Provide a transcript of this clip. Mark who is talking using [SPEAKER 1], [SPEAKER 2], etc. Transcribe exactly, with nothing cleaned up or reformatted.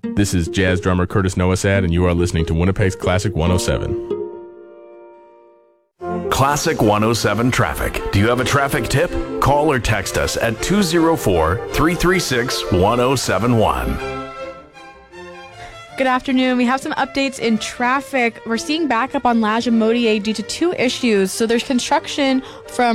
[SPEAKER 1] This is jazz drummer Curtis Noasad, and you are listening to Winnipeg's Classic one oh seven.
[SPEAKER 2] Classic one oh seven Traffic. Do you have a traffic tip? Call or text us at two oh four, three three six, one oh seven one.
[SPEAKER 3] Good afternoon. We have some updates in traffic. We're seeing backup on Lajemodier due to two issues. So there's construction from